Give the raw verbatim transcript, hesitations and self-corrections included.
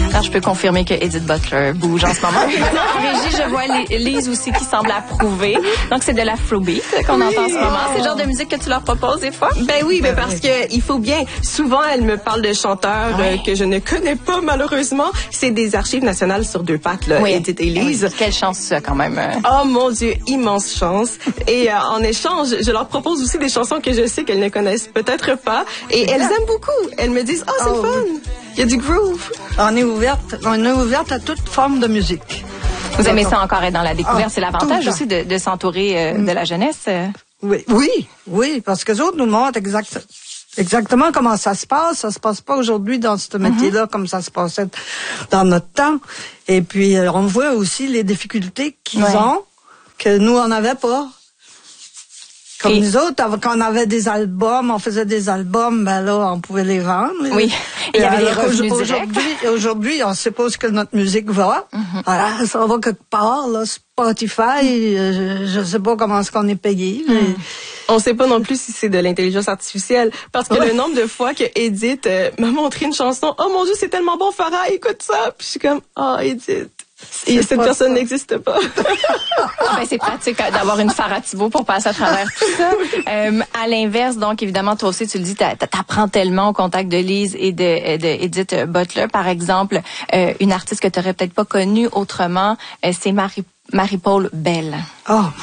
Alors, je peux confirmer que Edith Butler bouge en ce moment. Maintenant, en régie, je vois Lise aussi qui semble approuver. Donc, c'est de l'afrobeat qu'on oui. entend en ce moment. C'est le genre de musique que tu leur proposes des fois? Ben oui, ben parce que il faut bien. Souvent, elle me parle de chanteurs oui. euh, que je ne connais pas, malheureusement. C'est des archives nationales sur deux pattes, là, oui. Edith et Lise. Oui. Quelle chance ça, quand même. Oh mon Dieu, immense chance. Et euh, en échange, je leur propose aussi des chansons que je sais qu'elles ne connaissent peut-être pas. Et elles aiment beaucoup. Elles me disent, oh, c'est oh, fun. Oui. Il y a du groove. On est ouverte, on est ouverte à toute forme de musique. Vous aimez ça encore être dans la découverte? Ah, c'est l'avantage aussi de, de s'entourer euh, mm. de la jeunesse. Oui, oui, oui, parce que les autres nous montrent exact, exactement comment ça se passe. Ça se passe pas aujourd'hui dans ce métier-là mm-hmm. comme ça se passait dans notre temps. Et puis, euh, on voit aussi les difficultés qu'ils ouais. ont, que nous, on n'avait pas. Comme et... nous autres, quand on avait des albums, on faisait des albums, ben là, on pouvait les vendre. Oui. Et il y avait des revenus aujourd'hui, aujourd'hui, on sait pas ce que notre musique va. Mm-hmm. Voilà, ça va quelque part, là, Spotify, je, je sais pas comment est-ce qu'on est payé. Mais... Mm. On sait pas non plus si c'est de l'intelligence artificielle. Parce que ouais. le nombre de fois que Edith euh, m'a montré une chanson, oh mon Dieu, c'est tellement bon, Farah, écoute ça. Puis je suis comme, oh, Edith. Et cette personne n'existe pas. Ben, c'est pratique d'avoir une Farah Thibault pour passer à travers tout ça. Euh, à l'inverse, donc, évidemment, toi aussi, tu le dis, t'apprends tellement au contact de Lise et de, de Edith Butler. Par exemple, euh, une artiste que tu n'aurais peut-être pas connue autrement, euh, c'est Marie, Marie-Paul Bell. Oh.